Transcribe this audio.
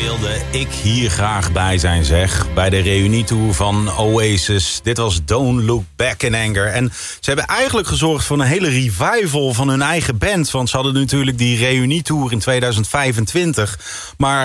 wilde ik hier graag bij zijn, zeg. Bij de reunietour van Oasis. Dit was Don't Look Back in Anger. En ze hebben eigenlijk gezorgd voor een hele revival van hun eigen band. Want ze hadden natuurlijk die reunietour in 2025. Maar